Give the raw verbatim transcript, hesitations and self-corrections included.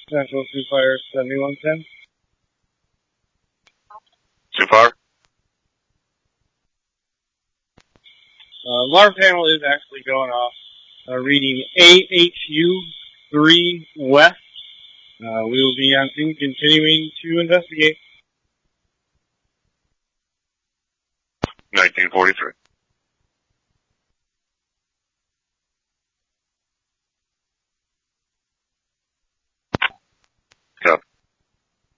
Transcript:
Central Sioux Fire seventy-one ten. Sioux Fire? Uh, alarm panel is actually going off. Uh, reading A H U three West. Uh, we will be on scene continuing to investigate. nineteen forty-three.